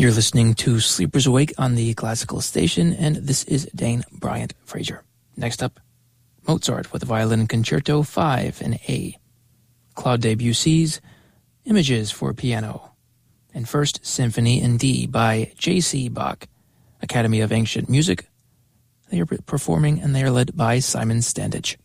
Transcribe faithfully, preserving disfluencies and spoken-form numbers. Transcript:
You're listening to Sleepers Awake on the Classical Station, and this is Dane Bryant Frazier. Next up, Mozart with the Violin Concerto five in A. Claude Debussy's Images for Piano. And First Symphony in D by J C Bach, Academy of Ancient Music. They are performing and they are led by Simon Standage.